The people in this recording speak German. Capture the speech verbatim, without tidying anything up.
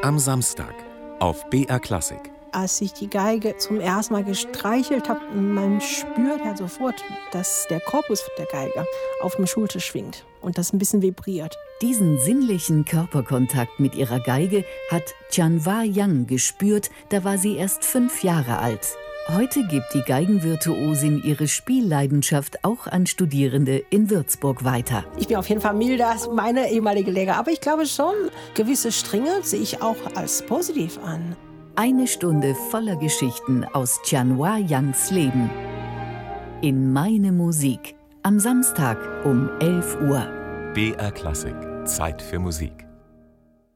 Am Samstag auf B R Klassik. Als ich die Geige zum ersten Mal gestreichelt habe, man spürt ja sofort, dass der Korpus der Geige auf dem Schultisch schwingt und das ein bisschen vibriert. Diesen sinnlichen Körperkontakt mit ihrer Geige hat Chanhwa Yang gespürt, da war sie erst fünf Jahre alt. Heute gibt die Geigenvirtuosin ihre Spielleidenschaft auch an Studierende in Würzburg weiter. Ich bin auf jeden Fall milder als meine ehemalige Lehrer, aber ich glaube schon, gewisse Strenge sehe ich auch als positiv an. Eine Stunde voller Geschichten aus Chanhwa Yangs Leben. In Meine Musik. Am Samstag um elf Uhr. B R Klassik. Zeit für Musik.